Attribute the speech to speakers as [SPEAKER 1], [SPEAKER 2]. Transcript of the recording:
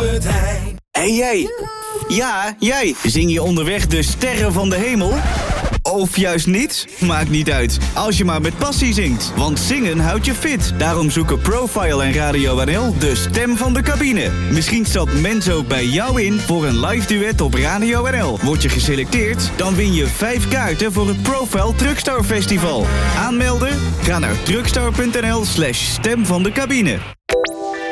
[SPEAKER 1] Albert Heijn.
[SPEAKER 2] Hé jij! Ja, jij! Zing je onderweg de sterren van de hemel? Of juist niet? Maakt niet uit. Als je maar met passie zingt. Want zingen houdt je fit. Daarom zoeken Profile en Radio NL de stem van de cabine. Misschien staat Menzo ook bij jou in voor een live duet op Radio NL. Word je geselecteerd? Dan win je 5 kaarten voor het Profile Truckstar Festival. Aanmelden? Ga naar truckstar.nl/stem van de cabine.